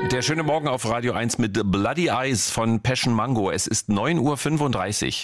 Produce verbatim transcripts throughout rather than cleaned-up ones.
Der schöne Morgen auf Radio eins mit Bloody Eyes von Passion Mango. Es ist neun Uhr fünfunddreißig.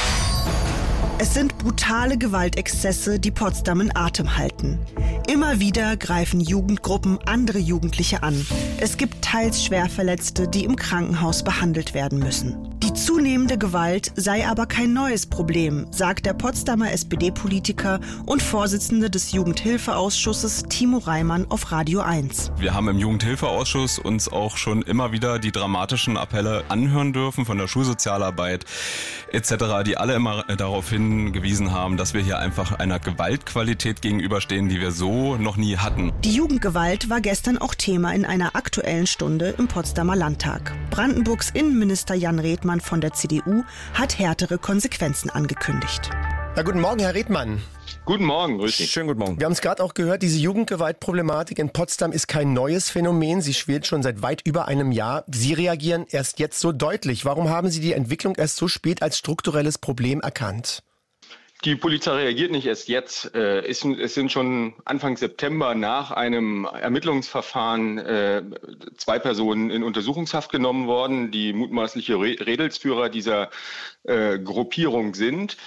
Es sind brutale Gewaltexzesse, die Potsdam in Atem halten. Immer wieder greifen Jugendgruppen andere Jugendliche an. Es gibt teils Schwerverletzte, die im Krankenhaus behandelt werden müssen. Die zunehmende Gewalt sei aber kein neues Problem, sagt der Potsdamer S P D-Politiker und Vorsitzende des Jugendhilfeausschusses Timo Reimann auf Radio eins. Wir haben im Jugendhilfeausschuss uns auch schon immer wieder die dramatischen Appelle anhören dürfen von der Schulsozialarbeit et cetera, die alle immer darauf hingewiesen haben, dass wir hier einfach einer Gewaltqualität gegenüberstehen, die wir so noch nie hatten. Die Jugendgewalt war gestern auch Thema in einer aktuellen Stunde im Potsdamer Landtag. Brandenburgs Innenminister Jan Redmann von der C D U hat härtere Konsequenzen angekündigt. Ja, guten Morgen, Herr Redmann. Guten Morgen, grüß dich. Schönen guten Morgen. Wir haben es gerade auch gehört, diese Jugendgewaltproblematik in Potsdam ist kein neues Phänomen. Sie schwelt schon seit weit über einem Jahr. Sie reagieren erst jetzt so deutlich. Warum haben Sie die Entwicklung erst so spät als strukturelles Problem erkannt? Die Polizei reagiert nicht erst jetzt. Es sind schon Anfang September nach einem Ermittlungsverfahren zwei Personen in Untersuchungshaft genommen worden, die mutmaßliche Redelsführer dieser Gruppierung sind.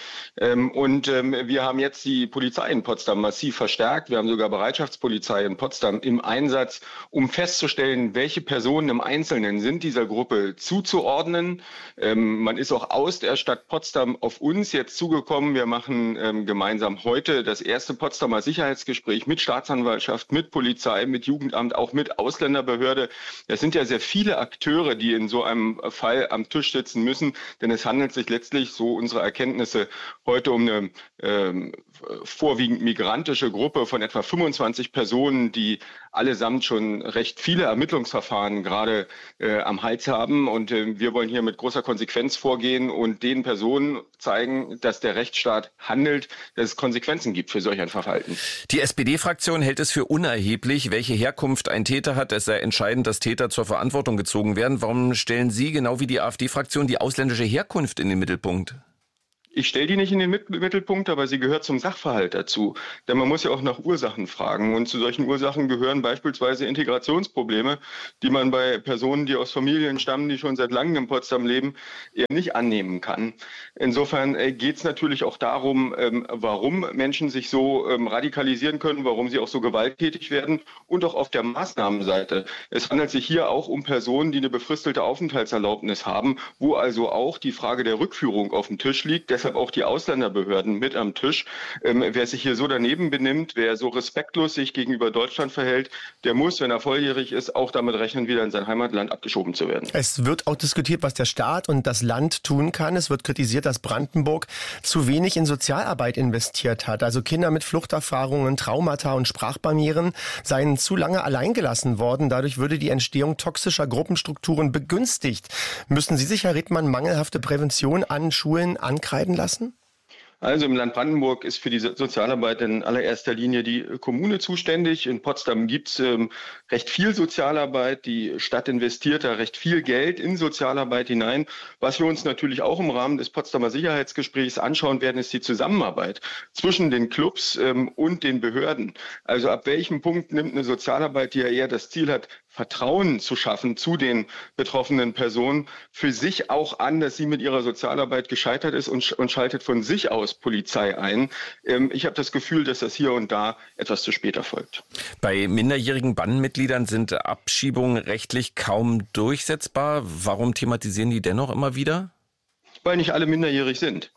Und wir haben jetzt die Polizei in Potsdam massiv verstärkt. Wir haben sogar Bereitschaftspolizei in Potsdam im Einsatz, um festzustellen, welche Personen im Einzelnen sind dieser Gruppe zuzuordnen. Man ist auch aus der Stadt Potsdam auf uns jetzt zugekommen. Wir machen ähm, gemeinsam heute das erste Potsdamer Sicherheitsgespräch mit Staatsanwaltschaft, mit Polizei, mit Jugendamt, auch mit Ausländerbehörde. Es sind ja sehr viele Akteure, die in so einem Fall am Tisch sitzen müssen, denn es handelt sich letztlich, so unsere Erkenntnisse, heute um eine ähm, vorwiegend migrantische Gruppe von etwa fünfundzwanzig Personen, die allesamt schon recht viele Ermittlungsverfahren gerade äh, am Hals haben. Und äh, wir wollen hier mit großer Konsequenz vorgehen und den Personen zeigen, dass der Rechtsstaat handelt, dass es Konsequenzen gibt für solch ein Verhalten. Die S P D-Fraktion hält es für unerheblich, welche Herkunft ein Täter hat. Es sei entscheidend, dass Täter zur Verantwortung gezogen werden. Warum stellen Sie, genau wie die AfD-Fraktion, die ausländische Herkunft in den Mittelpunkt? Ich stelle die nicht in den Mittelpunkt, aber sie gehört zum Sachverhalt dazu. Denn man muss ja auch nach Ursachen fragen. Und zu solchen Ursachen gehören beispielsweise Integrationsprobleme, die man bei Personen, die aus Familien stammen, die schon seit langem in Potsdam leben, eher nicht annehmen kann. Insofern geht es natürlich auch darum, warum Menschen sich so radikalisieren können, warum sie auch so gewalttätig werden und auch auf der Maßnahmenseite. Es handelt sich hier auch um Personen, die eine befristete Aufenthaltserlaubnis haben, wo also auch die Frage der Rückführung auf dem Tisch liegt. Deshalb auch die Ausländerbehörden mit am Tisch. Ähm, wer sich hier so daneben benimmt, wer so respektlos sich gegenüber Deutschland verhält, der muss, wenn er volljährig ist, auch damit rechnen, wieder in sein Heimatland abgeschoben zu werden. Es wird auch diskutiert, was der Staat und das Land tun kann. Es wird kritisiert, dass Brandenburg zu wenig in Sozialarbeit investiert hat. Also Kinder mit Fluchterfahrungen, Traumata und Sprachbarrieren seien zu lange alleingelassen worden. Dadurch würde die Entstehung toxischer Gruppenstrukturen begünstigt. Müssen Sie sich, Herr Redmann, mangelhafte Prävention an Schulen ankreiden lassen? Also im Land Brandenburg ist für die Sozialarbeit in allererster Linie die Kommune zuständig. In Potsdam gibt es ähm, recht viel Sozialarbeit. Die Stadt investiert da recht viel Geld in Sozialarbeit hinein. Was wir uns natürlich auch im Rahmen des Potsdamer Sicherheitsgesprächs anschauen werden, ist die Zusammenarbeit zwischen den Clubs ähm, und den Behörden. Also ab welchem Punkt nimmt eine Sozialarbeit, die ja eher das Ziel hat, Vertrauen zu schaffen zu den betroffenen Personen, für sich auch an, dass sie mit ihrer Sozialarbeit gescheitert ist und, und schaltet von sich aus Polizei ein. Ähm, ich habe das Gefühl, dass das hier und da etwas zu spät erfolgt. Bei minderjährigen Bandenmitgliedern sind Abschiebungen rechtlich kaum durchsetzbar. Warum thematisieren die dennoch immer wieder? Weil nicht alle minderjährig sind.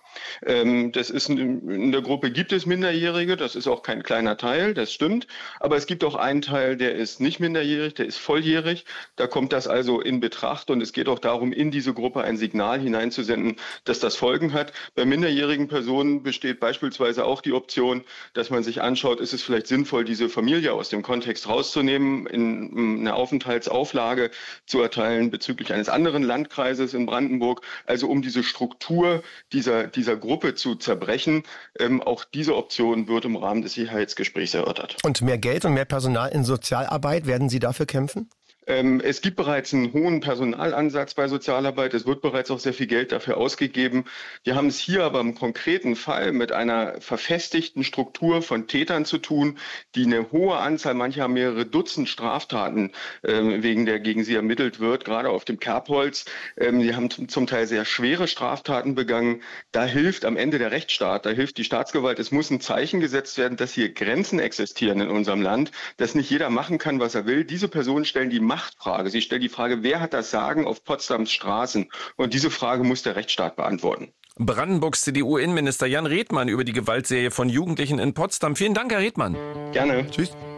Das ist in der Gruppe gibt es Minderjährige, das ist auch kein kleiner Teil, das stimmt. Aber es gibt auch einen Teil, der ist nicht minderjährig, der ist volljährig. Da kommt das also in Betracht und es geht auch darum, in diese Gruppe ein Signal hineinzusenden, dass das Folgen hat. Bei minderjährigen Personen besteht beispielsweise auch die Option, dass man sich anschaut, ist es vielleicht sinnvoll, diese Familie aus dem Kontext rauszunehmen, in eine Aufenthaltsauflage zu erteilen bezüglich eines anderen Landkreises in Brandenburg. Also um diese Struktur dieser, dieser dieser Gruppe zu zerbrechen. Ähm, auch diese Option wird im Rahmen des Sicherheitsgesprächs erörtert. Und mehr Geld und mehr Personal in Sozialarbeit, werden Sie dafür kämpfen? Ähm, es gibt bereits einen hohen Personalansatz bei Sozialarbeit. Es wird bereits auch sehr viel Geld dafür ausgegeben. Wir haben es hier aber im konkreten Fall mit einer verfestigten Struktur von Tätern zu tun, die eine hohe Anzahl, manche haben mehrere Dutzend Straftaten, ähm, wegen der gegen sie ermittelt wird, gerade auf dem Kerbholz. Ähm, sie haben zum Teil sehr schwere Straftaten begangen. Da hilft am Ende der Rechtsstaat, da hilft die Staatsgewalt. Es muss ein Zeichen gesetzt werden, dass hier Grenzen existieren in unserem Land, dass nicht jeder machen kann, was er will. Diese Personen stellen die Machtfrage. Sie stellen die Frage, wer hat das Sagen auf Potsdams Straßen? Und diese Frage muss der Rechtsstaat beantworten. Brandenburgs C D U-Innenminister Jan Redmann über die Gewaltserie von Jugendlichen in Potsdam. Vielen Dank, Herr Redmann. Gerne. Tschüss.